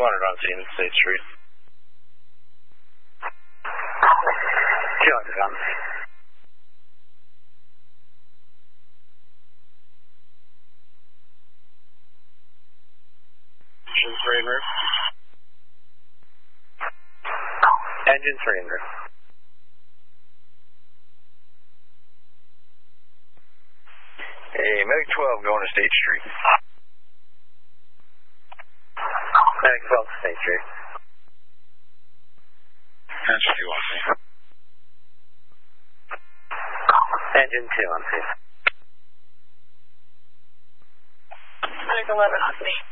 on scene, State Street. 200 on scene. Engine 3 en route. Engine 3 en route. Hey, Medic 12 going to State Street. Medic 12 to State Street. Engine 2 on scene. Engine 2 on scene. Medic 11 on scene.